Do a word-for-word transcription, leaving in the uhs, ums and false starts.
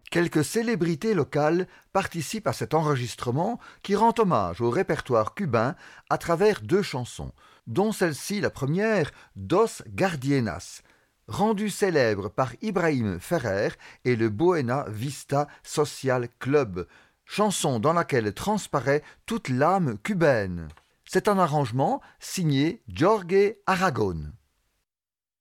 Quelques célébrités locales participent à cet enregistrement qui rend hommage au répertoire cubain à travers deux chansons, dont celle-ci, la première, Dos Gardienas, rendue célèbre par Ibrahim Ferrer et le Buena Vista Social Club, chanson dans laquelle transparaît toute l'âme cubaine. C'est un arrangement signé Jorge Aragon.